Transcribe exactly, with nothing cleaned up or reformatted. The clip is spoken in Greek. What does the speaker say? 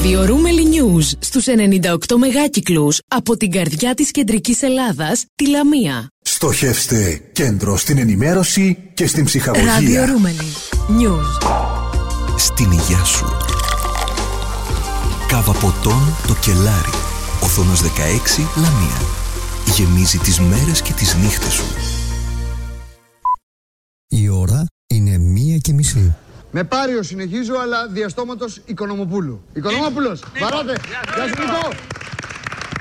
Ραδιορούμελη News στους ενενήντα οκτώ μεγάκυκλους από την καρδιά της κεντρικής Ελλάδας, τη Λαμία. Στοχεύστε κέντρο στην ενημέρωση και στην ψυχαγωγία. Ραδιορούμελη News. Στην υγειά σου. Κάβα ποτών το Κελάρι. Οθόνος δεκαέξι, Λαμία. Γεμίζει τις μέρες και τις νύχτες σου. Η ώρα είναι μία και μισή. Με Πάριο συνεχίζω, αλλά διαστόματος Οικονομοπούλου. Οικονομόπουλος, βαράτε. Γεια σου Νίκο.